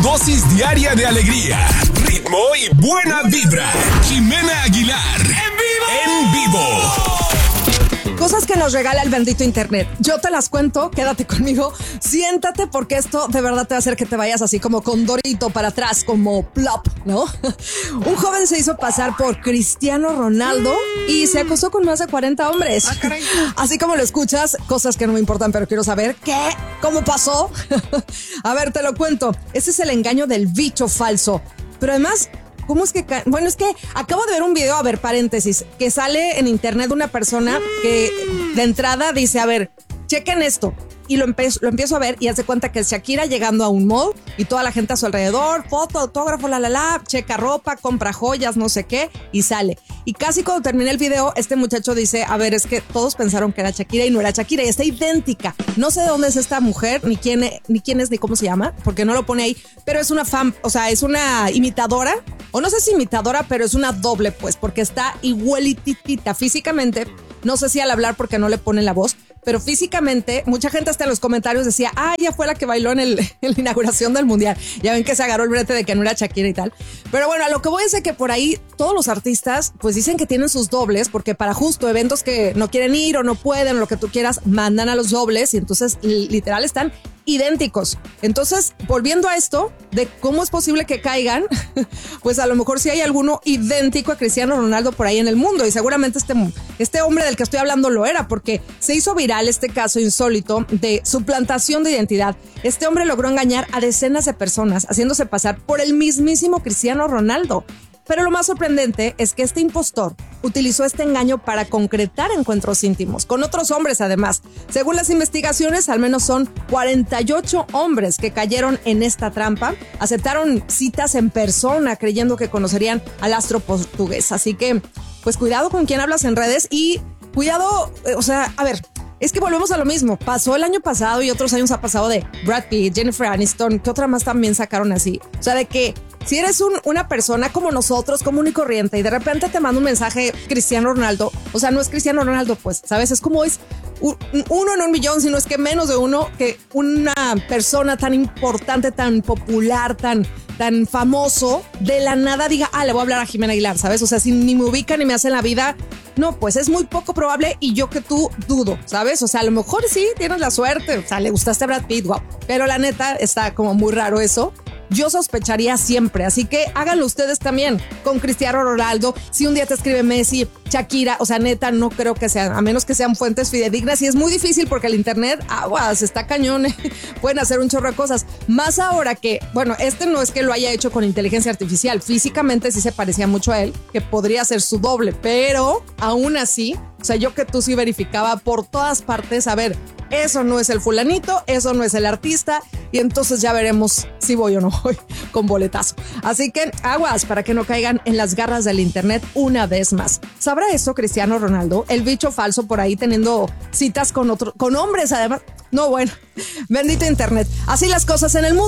dosis diaria de alegría, ritmo y buena vibra. Jimena Aguilar. En vivo. Cosas que nos regala el bendito internet. Yo te las cuento, quédate conmigo, siéntate porque esto de verdad te va a hacer que te vayas así como con Dorito para atrás, como plop, ¿no? Un joven se hizo pasar por Cristiano Ronaldo y se acostó con más de 40 hombres. Así como lo escuchas, cosas que no me importan, pero quiero saber ¿qué? ¿Cómo pasó? A ver, te lo cuento. Ese es el engaño del bicho falso. Pero además, ¿cómo es que bueno, es que acabo de ver un video, a ver, paréntesis, que sale en internet de una persona que de entrada dice, a ver, chequen esto. Y lo empiezo a ver y hace cuenta que es Shakira llegando a un mall y toda la gente a su alrededor, foto, autógrafo, checa ropa, compra joyas, no sé qué, y sale. Y casi cuando termina el video, este muchacho dice, a ver, es que todos pensaron que era Shakira y no era Shakira, y está idéntica. No sé de dónde es esta mujer, ni quién es, ni cómo se llama, porque no lo pone ahí, pero es una fan, o sea, es una imitadora, o no sé si imitadora, pero es una doble, pues, porque está igualitita físicamente. No sé si al hablar porque no le ponen la voz, pero físicamente mucha gente hasta en los comentarios decía, ella fue la que bailó en la inauguración del mundial. Ya ven que se agarró el brete de que no era Shakira y tal. Pero bueno, a lo que voy es de que por ahí todos los artistas pues dicen que tienen sus dobles porque para justo eventos que no quieren ir o no pueden o lo que tú quieras, mandan a los dobles y entonces literal están idénticos. Entonces, volviendo a esto de cómo es posible que caigan, pues a lo mejor sí hay alguno idéntico a Cristiano Ronaldo por ahí en el mundo y seguramente este hombre del que estoy hablando lo era porque se hizo viral este caso insólito de suplantación de identidad. Este hombre logró engañar a decenas de personas haciéndose pasar por el mismísimo Cristiano Ronaldo. Pero lo más sorprendente es que este impostor utilizó este engaño para concretar encuentros íntimos, con otros hombres además. Según las investigaciones, al menos son 48 hombres que cayeron en esta trampa. Aceptaron citas en persona creyendo que conocerían al astro portugués. Así que, pues cuidado con quién hablas en redes y cuidado, o sea, a ver, es que volvemos a lo mismo. Pasó el año pasado y otros años ha pasado de Brad Pitt, Jennifer Aniston, que otra más también sacaron así. O sea, de que si eres una persona como nosotros, común y corriente, y de repente te manda un mensaje Cristiano Ronaldo, o sea, no es Cristiano Ronaldo, pues, ¿sabes? Es como es uno en un millón, sino es que menos de uno, que una persona tan importante, tan popular, tan famoso, de la nada diga, le voy a hablar a Jimena Aguilar, ¿sabes? O sea, si ni me ubica ni me hace en la vida, no, pues es muy poco probable y yo que tú dudo, ¿sabes? O sea, a lo mejor sí tienes la suerte, o sea, le gustaste a Brad Pitt, wow, pero la neta está como muy raro eso. Yo sospecharía siempre, así que háganlo ustedes también con Cristiano Ronaldo. Si un día te escribe Messi, Shakira, o sea, neta, no creo que sean, a menos que sean fuentes fidedignas y es muy difícil porque el internet, aguas, está cañón, pueden hacer un chorro de cosas. Más ahora que, bueno, no es que lo haya hecho con inteligencia artificial, físicamente sí se parecía mucho a él, que podría ser su doble, pero aún así, o sea, yo que tú sí verificaba por todas partes, a ver, eso no es el fulanito, eso no es el artista y entonces ya veremos si voy o no voy con boletazo. Así que aguas para que no caigan en las garras del internet una vez más. ¿Sabrá eso Cristiano Ronaldo? El bicho falso por ahí teniendo citas con hombres además. No, bueno, bendito internet. Así las cosas en el mundo.